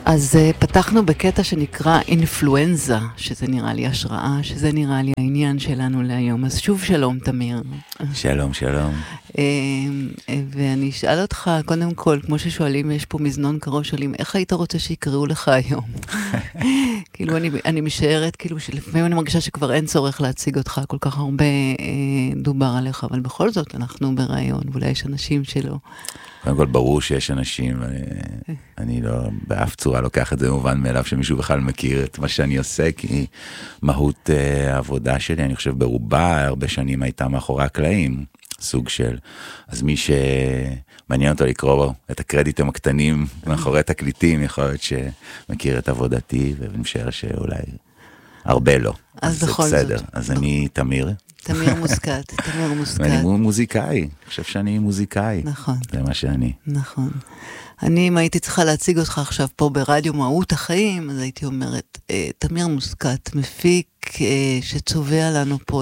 אז פתחנו בקטע שנקרא אינפלואנזה, שזה נראה לי השראה, שזה נראה לי העניין שלנו להיום. אז שוב שלום, תמיר. שלום, שלום. ואני אשאל אותך, קודם כל, כמו ששואלים, יש פה מזנון קרוב, שואלים, איך היית רוצה שיקראו לך היום? כאילו, אני משערת, כאילו, שלפעמים אני מרגישה שכבר אין צורך להציג אותך, כל כך הרבה דובר עליך, אבל בכל זאת, אנחנו ברעיון, ואולי יש אנשים שלא. קודם כל, ברור שיש אנשים, אני לא באף צורה לוקח את זה מובן מאליו שמישהו בכלל מכיר את מה שאני עושה, כי מהות העבודה שלי, אני חושב ברובה, הרבה שנים הייתה מאחורי הקלעים, סוג של, אז מי שמעניין אותו לקרוא את הקרדיטים הקטנים מאחורי תקליטים, יכול להיות שמכיר את עבודתי, ואני משער שאולי הרבה לא. אז בכל זאת. בסדר, אז אני תמיר. תמיר מוסקת, תמיר מוסקת. ואני מוזיקאי, אני חושב שאני מוזיקאי. נכון. זה מה שאני. נכון. אני, אם הייתי צריכה להציג אותך עכשיו פה ברדיו מהות החיים, אז הייתי אומרת, תמיר מוסקת, מפיק שצובע לנו פה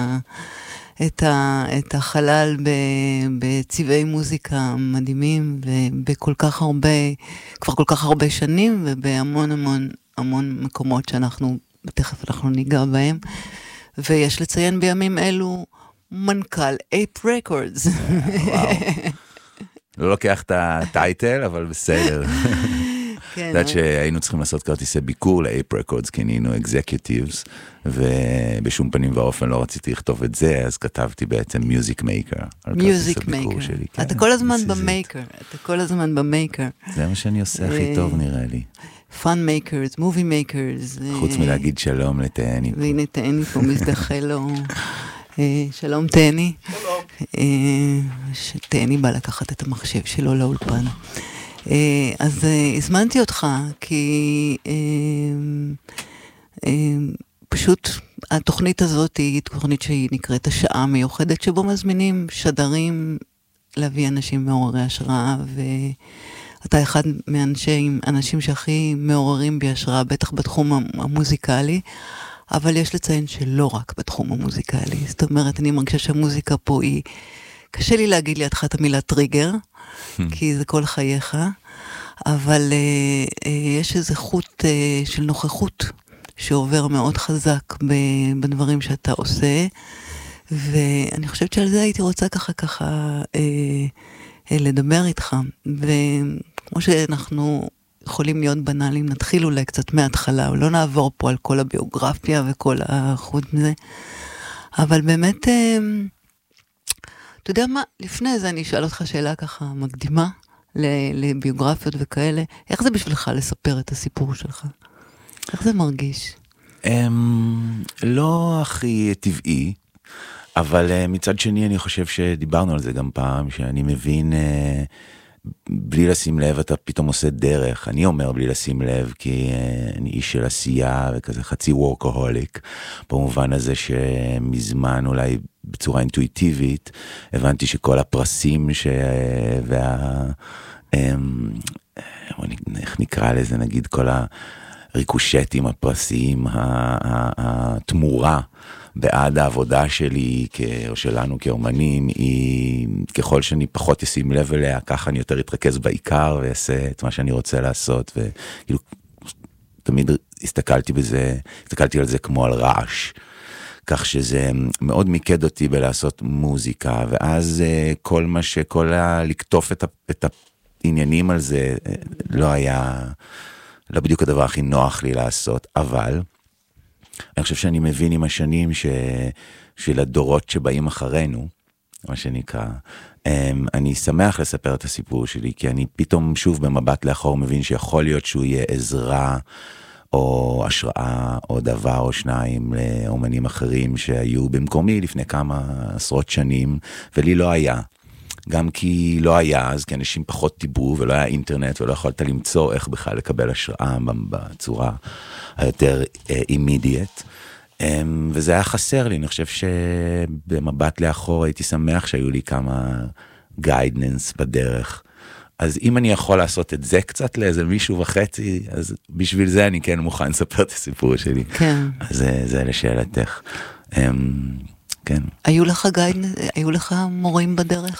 את החלל בצבעי מוזיקה מדהימים, ובכל כך הרבה, כבר כל כך הרבה שנים, ובהמון המון מקומות שאנחנו, תכף אנחנו ניגע בהם, ויש לציין בימים אלו מנכ"ל אייפ רקורדס. וואו. לא לוקח את הטייטל, אבל בסדר. יודעת שהיינו צריכים לעשות כרטיסי ביקור לאייפ רקורדס, כי נהיינו אקזקיוטיבס, ובשום פנים ואופן לא רציתי לכתוב את זה, אז כתבתי בעצם מיוזיק מייקר. מיוזיק מייקר. אתה כל הזמן במייקר. אתה כל הזמן במייקר. זה מה שאני עושה הכי טוב נראה לי. פאן מייקרס, מובי מייקרס. חוץ מלהגיד שלום לתהני. והנה תהני פה מזדחה לו. שלום תהני. שלום. תהני בא לקחת את המחשב שלו לאולפן. אז הזמנתי אותך, כי פשוט התוכנית הזאת היא תוכנית שהיא נקראת השעה מיוחדת, שבו מזמינים שדרים להביא אנשים מעוררי השראה, ואתה אחד מהאנשים שהכי מעוררים בי השראה, בטח בתחום המוזיקלי, אבל יש לציין שלא רק בתחום המוזיקלי. זאת אומרת, אני מרגישה שהמוזיקה פה היא, קשה לי להגיד לידך את המילה טריגר, כי זה כל חייך, אבל יש איזה חוט של נוכחות שעובר מאוד חזק בדברים שאתה עושה, ואני חושבת שעל זה הייתי רוצה ככה לדבר איתך, וכמו שאנחנו יכולים להיות בנאליים, נתחיל אולי קצת מההתחלה, לא נעבור פה על כל הביוגרפיה וכל החוט מזה, אבל באמת, אתה יודע מה, לפני זה אני אשאל אותך שאלה ככה מקדימה לביוגרפיות וכאלה, איך זה בשבילך לספר את הסיפור שלך? איך זה מרגיש? לא הכי טבעי, אבל מצד שני אני חושב שדיברנו על זה גם פעם, שאני מבין, בלי לשים לב אתה פתאום עושה דרך, אני אומר בלי לשים לב, כי אני איש של עשייה וכזה חצי וורקהוליק, במובן הזה שמזמן אולי בצורה אינטואיטיבית, הבנתי שכל הפרסים איך נקרא לזה, נגיד כל הריקושטים, הפרסים, התמורה בעד העבודה שלי או שלנו כאומנים, היא ככל שאני פחות אשים לב אליה, ככה אני יותר אתרכז בעיקר ואעשה את מה שאני רוצה לעשות, וכאילו תמיד הסתכלתי על זה כמו על רעש, כך שזה מאוד מיקד אותי בלעשות מוזיקה, ואז כל לקטוף את העניינים על זה לא היה, לא בדיוק הדבר הכי נוח לי לעשות, אבל אני חושב שאני מבין עם השנים של הדורות שבאים אחרינו, מה שנקרא, אני שמח לספר את הסיפור שלי, כי אני פתאום שוב במבט לאחור מבין שיכול להיות שהוא יהיה עזרה, או השראה, או דבר או שניים לאומנים אחרים שהיו במקומי לפני כמה עשרות שנים, ולי לא היה. גם כי לא היה, אז כי אנשים פחות דיברו, ולא היה אינטרנט, ולא יכולת למצוא איך בכלל לקבל השראה בצורה היותר אימידיאט. וזה היה חסר לי, אני חושב שבמבט לאחור הייתי שמח שהיו לי כמה גיידננס בדרך. אז אם אני יכול לעשות את זה קצת לאיזה מישהו וחצי, אז בשביל זה אני כן מוכן לספר את הסיפור שלי. כן. אז זה לשאלתך. כן. היו לך מורים בדרך?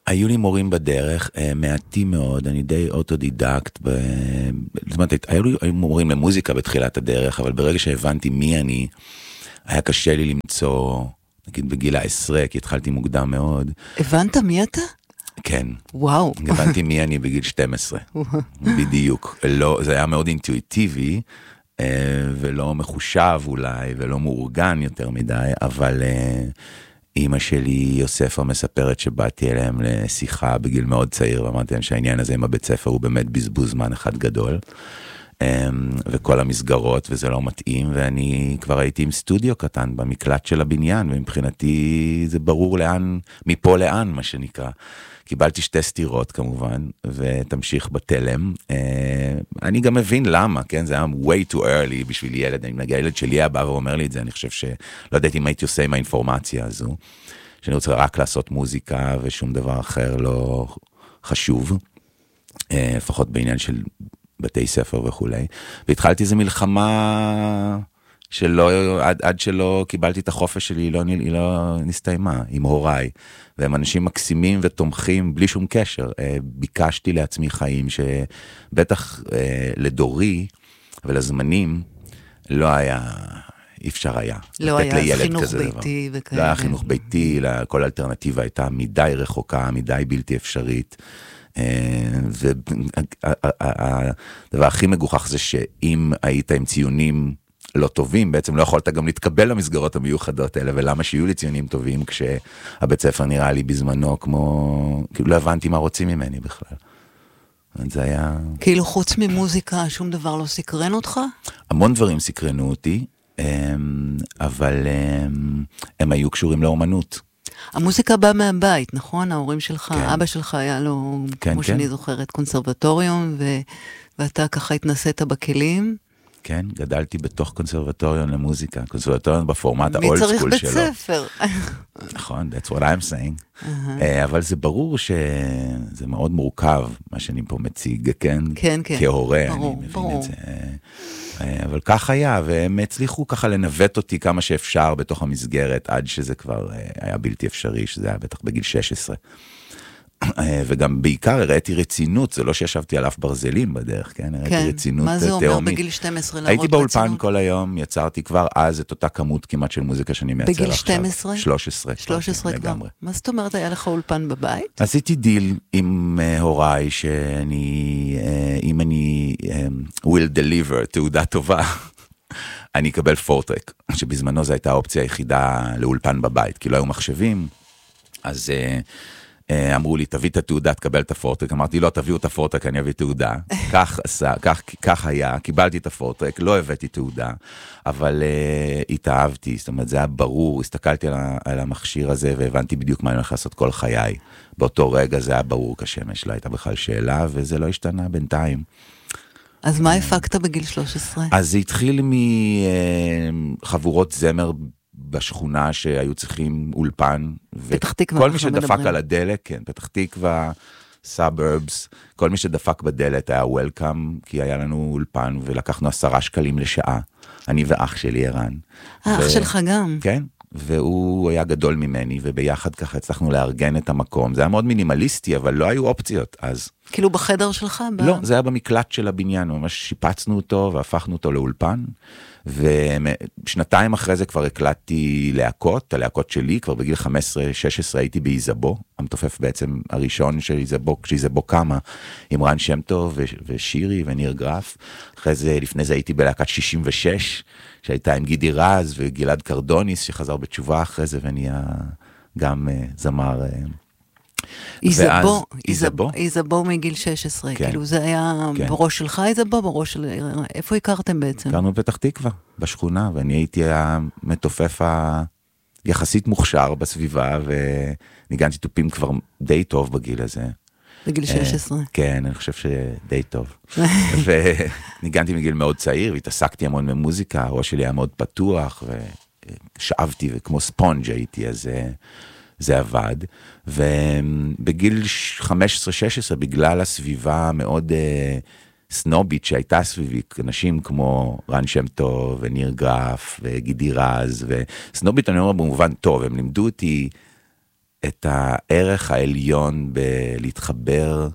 היו לי מורים בדרך, מעטים מאוד, אני די אוטודידקט, זאת אומרת, היו מורים למוזיקה בתחילת הדרך, אבל ברגע שהבנתי מי אני, היה קשה לי למצוא, נגיד בגיל 10, כי התחלתי מוקדם מאוד. הבנת מי אתה? כן. וואו. הבנתי מי אני בגיל 12. בדיוק. לא, זה היה מאוד אינטואיטיבי, ולא מחושב אולי, ולא מאורגן יותר מדי, אבל אמא שלי, יוספה, מספרת שבאתי אליהם לשיחה בגיל מאוד צעיר, ואמרתי להם שהעניין הזה עם הבית ספר הוא באמת בזבוז זמן אחד גדול, וכל המסגרות, וזה לא מתאים, ואני כבר הייתי עם סטודיו קטן במקלט של הבניין, ומבחינתי זה ברור לאן, מפה לאן, מה שנקרא. קיבלתי 2 סתירות כמובן, ותמשיך בתלם. אני גם מבין למה, כן? זה היה way too early בשביל ילד. אני מגיע, הילד שלי הבא ואומר לי את זה, אני חושב שלא יודעת אם הייתי עושה עם האינפורמציה הזו, שאני רוצה רק לעשות מוזיקה ושום דבר אחר לא חשוב, לפחות בעניין של בתי ספר וכולי. והתחלתי איזו מלחמה עד שלא קיבלתי את החופש שלי, היא לא נסתיימה עם הוריי, והם אנשים מקסימים ותומכים בלי שום קשר. ביקשתי לעצמי חיים שבטח לדורי ולזמנים לא היה, אי אפשר היה. לא היה חינוך ביתי וכאלה. לא היה חינוך ביתי, כל אלטרנטיבה הייתה מדי רחוקה, מדי בלתי אפשרית. והדבר הכי מגוחך זה שאם היית עם ציונים לא טובים, בעצם לא יכולת גם להתקבל למסגרות המיוחדות האלה, ולמה שיהיו לי ציונים טובים, כשהבית ספר נראה לי בזמנו כמו, כאילו לא הבנתי מה רוצים ממני בכלל. זה היה... כאילו חוץ ממוזיקה, שום דבר לא סקרן אותך? המון דברים סקרנו אותי, אבל הם היו קשורים לאומנות. המוזיקה באה מהבית, נכון? ההורים שלך, כן. אבא שלך היה לו, כן, כמו כן. שאני זוכרת, קונסרבטוריון, ואתה ככה התנסית בכלים. כן, גדלתי בתוך קונסרבטוריון למוזיקה, קונסרבטוריון בפורמט האולד מי צריך סקול בית שלו. ספר? נכון, that's what I'm saying. אבל זה ברור שזה מאוד מורכב, מה שאני פה מציג, כן? כן, כן. כהורה, ברור, אני מבין ברור. את זה. אבל כך היה, והם הצליחו ככה לנווט אותי כמה שאפשר בתוך המסגרת, עד שזה כבר היה בלתי אפשרי, שזה היה בטח בגיל 16. וגם בעיקר הראיתי רצינות, זה לא שישבתי על אף ברזלים בדרך, כן? הראיתי רצינות מה זה תאומית. אומר בגיל 12 להראות הייתי באולפן רצינות? כל היום, יצרתי כבר אז את אותה כמות כמעט של מוזיקה שאני מייצר עכשיו. בגיל 12? 13. 13 כבר. לגמרי. מה זאת אומרת, היה לך אולפן בבית? עשיתי דיל עם הוריי, אם אני will deliver תעודה טובה, אני אקבל פורטרק, שבזמנו זו הייתה האופציה היחידה לאולפן בבית, כי לא היו מחשבים, אז אמרו לי, תביא את התעודה, תקבל את הפורטרק. אמרתי, לא, תביאו את הפורטרק, אני אביא תעודה. כך היה, קיבלתי את הפורטרק, לא הבאתי תעודה, אבל התאהבתי, זאת אומרת, זה היה ברור, הסתכלתי על המכשיר הזה, והבנתי בדיוק מה אני הולך לעשות כל חיי. באותו רגע זה היה ברור כשמש, לא הייתה בכלל שאלה, וזה לא השתנה בינתיים. אז מה הפקת בגיל 13? אז זה התחיל מחבורות זמר בשכונה שהיו צריכים אולפן, פתח תקווה, וכל מי שדפק על הדלת, כן, פתח תקווה, סאברבס, כל מי שדפק בדלת היה וולקאם, כי היה לנו אולפן, ולקחנו 10 שקלים לשעה, אני ואח שלי ערן. אח שלך גם. כן, והוא היה גדול ממני, וביחד ככה הצלחנו לארגן את המקום, זה היה מאוד מינימליסטי, אבל לא היו אופציות אז. כאילו בחדר שלך? לא, זה היה במקלט של הבניין, ממש שיפצנו אותו והפכנו אותו לאולפן, ושנתיים אחרי זה כבר הקלטתי להקות, הלהקות שלי, כבר בגיל 15-16 הייתי באיזבו, המתופף בעצם הראשון של איזבו, כשאיזבו קמה, עם רן שם טוב ושירי וניר גרף, אחרי זה, לפני זה הייתי בלהקת 66, שהייתה עם גידי רז וגלעד קרדוניס, שחזר בתשובה אחרי זה, ונהיה גם זמר... איזבו מגיל 16, כן. כאילו זה היה כן. בראש שלך איזבו, בראש של... איפה הכרתם בעצם? הכרנו בפתח תקווה, בשכונה, ואני הייתי המתופף היחסית מוכשר בסביבה, וניגנתי תופים כבר די טוב בגיל הזה. בגיל 16. כן, אני חושב שדי טוב. וניגנתי מגיל מאוד צעיר, והתעסקתי המון במוזיקה, הראש שלי היה מאוד פתוח, ושאבתי, וכמו ספונג' הייתי, אז... זה עבד, ובגיל 15-16, בגלל הסביבה מאוד סנובית שהייתה סביבי, אנשים כמו רן שם טוב וניר גרף וגידי רז, וסנובית אני אומר במובן טוב, הם לימדו אותי את הערך העליון בלהתחבר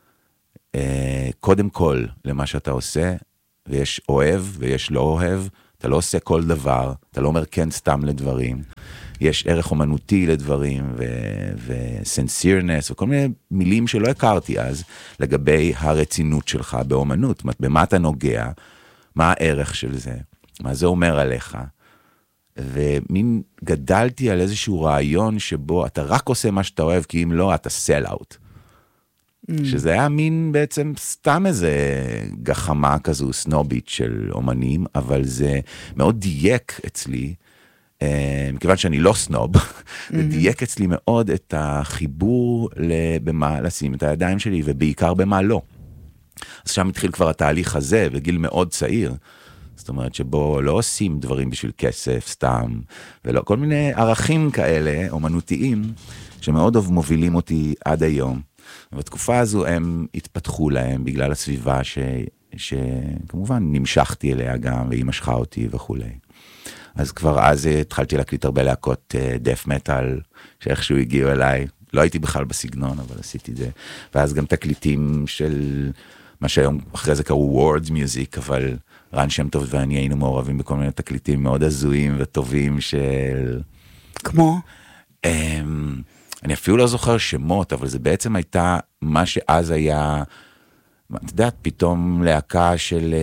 קודם כל למה שאתה עושה, ויש אוהב ויש לא אוהב, אתה לא עושה כל דבר, אתה לא אומר כן סתם לדברים, יש ערך אומנותי לדברים, ו-sincereness, וכל מיני מילים שלא הכרתי אז, לגבי הרצינות שלך באומנות, במה אתה נוגע, מה הערך של זה, מה זה אומר עליך, ומין גדלתי על איזשהו רעיון שבו אתה רק עושה מה שאתה אוהב, כי אם לא, אתה sell out. שזה היה מין בעצם סתם איזה גחמה כזו, סנובית של אומנים, אבל זה מאוד דייק אצלי, מכיוון שאני לא סנוב, זה דייק אצלי מאוד את החיבור במה לשים את הידיים שלי, ובעיקר במה לא. אז שם התחיל כבר התהליך הזה, בגיל מאוד צעיר, זאת אומרת שבו לא עושים דברים בשביל כסף, סתם, ולא כל מיני ערכים כאלה, אומנותיים, שמאוד מובילים אותי עד היום. ובתקופה הזו הם התפתחו להם בגלל הסביבה שכמובן נמשכתי אליה גם, והיא משכה אותי וכו'. אז כבר אז התחלתי להקליט הרבה להקות דף מטל, שאיכשהו הגיעו אליי, לא הייתי בכלל בסגנון, אבל עשיתי את זה. ואז גם תקליטים של מה שהיום אחרי זה קראו וורדס מיוזיק, אבל רן שם טוב ואני היינו מעורבים בכל מיני תקליטים מאוד הזויים וטובים של... כמו? אני אפילו לא זוכר שמות, אבל זה בעצם הייתה מה שאז היה, את יודעת, פתאום להקה של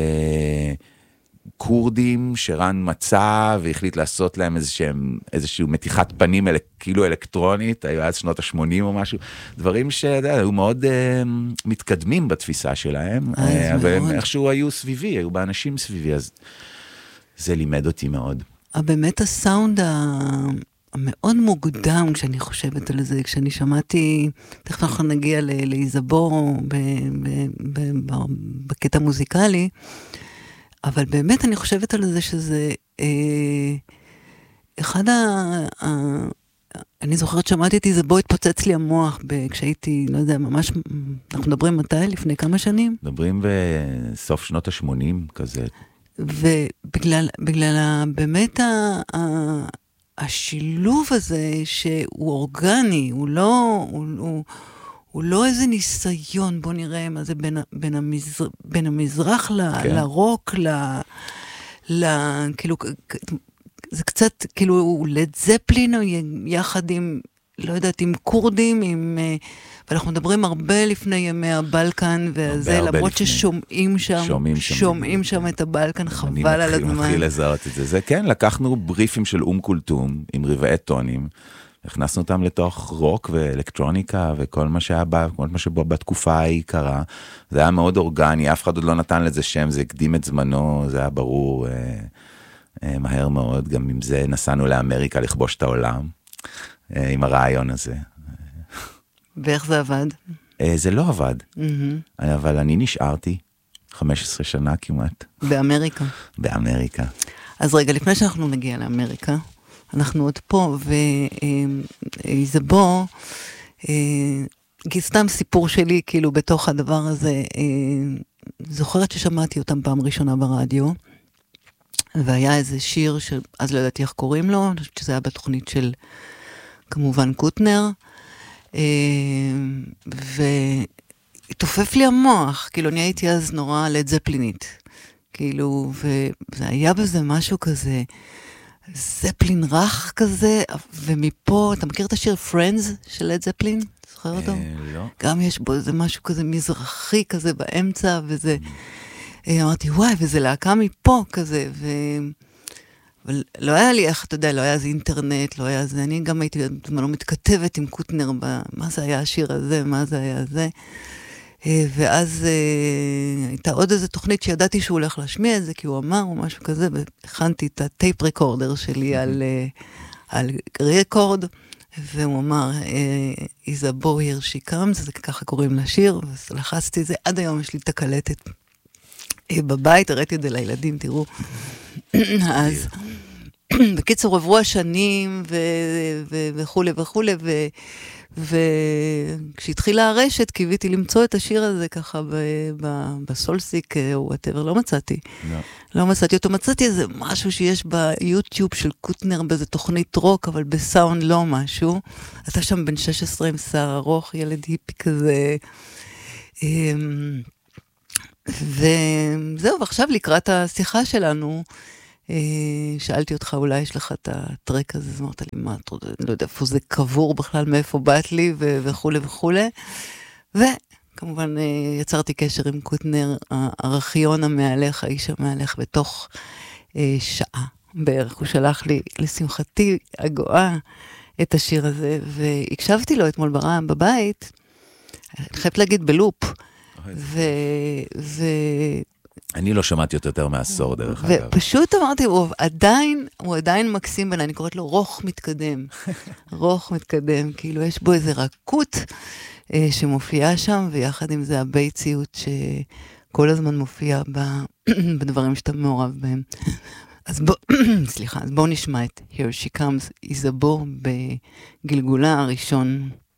קורדים שרן מצא והחליט לעשות להם איזשהו מתיחת פנים כאילו אלקטרונית, היו אז שנות ה-80 או משהו, דברים שהיו מאוד מתקדמים בתפיסה שלהם, אבל איכשהו היו סביבי, היו באנשים סביבי, אז זה לימד אותי מאוד. באמת הסאונד המאוד מוקדם, כשאני חושבת על זה, כשאני שמעתי, תכף אנחנו נגיע לאיזבור בקטע מוזיקלי, אבל באמת אני חושבת על זה שזה אחד אני זוכרת שמעתי את איזבור, התפוצץ לי המוח כשהייתי, לא יודע, ממש, אנחנו מדברים מתי? לפני כמה שנים? מדברים בסוף שנות ה-80 כזה. ובגלל באמת השילוב הזה שהוא אורגני, הוא לא איזה ניסיון, בוא נראה מה זה בין המזרח לרוק, כאילו, זה קצת כאילו לד זפלין, יחד עם, לא יודעת, עם קורדים, ואנחנו מדברים הרבה לפני ימי הבלקן, וזה למרות ששומעים שם את הבלקן, חבל על הזמן. אני מתחיל לזהות את זה. זה כן, לקחנו בריפים של קולטום, עם רבעי טונים, הכנסנו אותם לתוך רוק ואלקטרוניקה, וכל מה שהיה בה, כל מה שבו בתקופה ההיא קרה, זה היה מאוד אורגני, אף אחד עוד לא נתן לזה שם, זה הקדים את זמנו, זה היה ברור, מהר מאוד, גם עם זה נסענו לאמריקה לכבוש את העולם, עם הרעיון הזה. ואיך זה עבד? זה לא עבד, אבל אני נשארתי 15 שנה כמעט. באמריקה. באמריקה. אז רגע, לפני שאנחנו נגיע לאמריקה, אנחנו עוד פה, ואיזבור, סתם סיפור שלי, כאילו בתוך הדבר הזה, זוכרת ששמעתי אותם פעם ראשונה ברדיו, והיה איזה שיר, אז לא ידעתי איך קוראים לו, אני חושבת שזה היה בתוכנית של, כמובן, קוטנר, והתעופף לי המוח, כאילו אני הייתי אז נורא לד זפלינית, כאילו, וזה היה בזה משהו כזה, זפלין רך כזה, ומפה, אתה מכיר את השיר Friends של לד זפלין? זוכר אותו? לא. גם יש בו איזה משהו כזה מזרחי כזה באמצע, וזה, אמרתי, וואי, וזה להקה מפה כזה, אבל לא היה לי איך, אתה יודע, לא היה זה אינטרנט, לא היה זה, אני גם הייתי לא מתכתבת עם קוטנר, מה זה היה השיר הזה, מה זה היה זה, ואז הייתה עוד איזו תוכנית שידעתי שהוא הולך להשמיע את זה, כי הוא אמר או משהו כזה, והכנתי את הטייפ רקורדר שלי על רקורד, והוא אמר, איזבור here she comes, זה ככה קוראים לשיר, ולחצתי את זה, עד היום יש לי את הקלטת בבית, הראיתי את זה לילדים, תראו, אז בקיצור, עברו השנים וכו' וכו', וכשהתחילה הרשת, קיוויתי למצוא את השיר הזה ככה בסולסיק, או whatever, לא מצאתי. לא מצאתי אותו, מצאתי איזה משהו שיש ביוטיוב של קוטנר, באיזה תוכנית רוק, אבל בסאונד לא משהו. אתה שם בן 16 עם שיער ארוך, ילד היפי כזה. וזהו, ועכשיו לקראת השיחה שלנו, שאלתי אותך, אולי יש לך את הטרק הזה, אז אמרת לי, מה, אתה לא יודע איפה זה קבור בכלל, מאיפה באת לי, וכו' וכו'. וכמובן יצרתי קשר עם קוטנר, הארכיון המהלך, האיש המהלך, בתוך שעה בערך. הוא שלח לי, לשמחתי הגואה, את השיר הזה, והקשבתי לו אתמול בבית, אני חייבת להגיד בלופ, אני לא שמעתי אותו יותר מעשור דרך אגב. ופשוט אמרתי, הוא עדיין מקסים בעיניי, אני קוראת לו רוך מתקדם. רוך מתקדם, כאילו יש בו איזה רכות שמופיעה שם, ויחד עם זה הביציות שכל הזמן מופיע בדברים שאתה מעורב בהם. אז בואו נשמע את Here She Comes, איזבור בגלגולה הראשון.